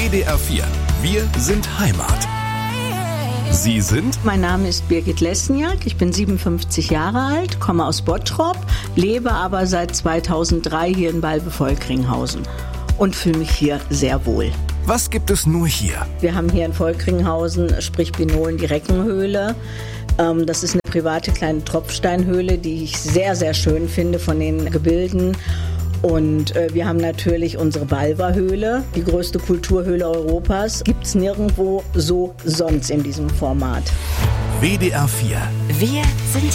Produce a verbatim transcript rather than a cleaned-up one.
W D R vier. Wir sind Heimat. Sie sind? Mein Name ist Birgit Lesniak, ich bin siebenundfünfzig Jahre alt, komme aus Bottrop, lebe aber seit zweitausenddrei hier in Balve-Volkringhausen und fühle mich hier sehr wohl. Was gibt es nur hier? Wir haben hier in Volkringhausen, sprich Binolen, die Reckenhöhle. Ähm, das ist eine private kleine Tropfsteinhöhle, die ich sehr, sehr schön finde von den Gebilden. Und äh, wir haben natürlich unsere Balver-Höhle, die größte Kulturhöhle Europas. Gibt es nirgendwo so sonst in diesem Format. W D R vier. Wir sind